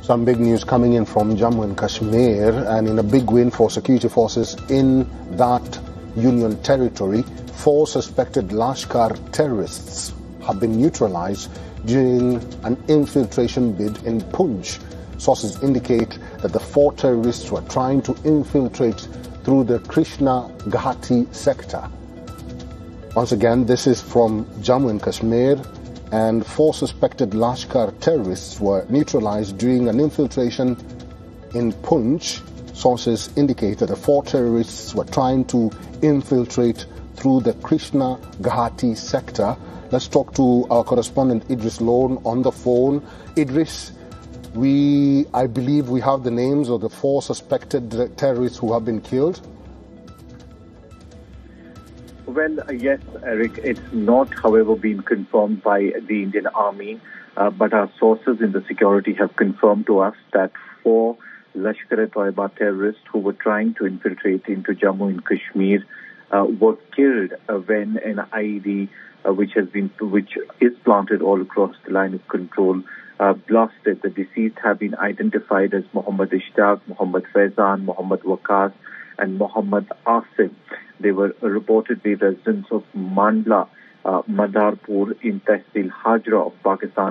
Some big news coming in from Jammu and Kashmir, and in a big win for security forces in that union territory, 4 suspected Lashkar terrorists have been neutralized during an infiltration bid in Poonch. Sources indicate that the 4 terrorists were trying to infiltrate through the Krishna Ghati sector. Once again, this is from Jammu and Kashmir, and 4 suspected Lashkar terrorists were neutralized during an infiltration in Poonch. Sources indicate that the 4 terrorists were trying to infiltrate through the Krishna Ghati sector. Let's talk to our correspondent Idris Lone on the phone. Idris, I believe we have the names of the 4 suspected terrorists who have been killed. Well, yes, Eric, it's not, however, been confirmed by the Indian Army, but our sources in the security have confirmed to us that 4 Lashkar-e-Toiba terrorists who were trying to infiltrate into Jammu and Kashmir were killed when an IED, which is planted all across the line of control, blasted. The deceased have been identified as Muhammad Ishtaq, Muhammad Faizan, Muhammad Waqas, and Muhammad Asim. They were reportedly residents of Mandla, Madarpur in Tehsil Hajra of Pakistan.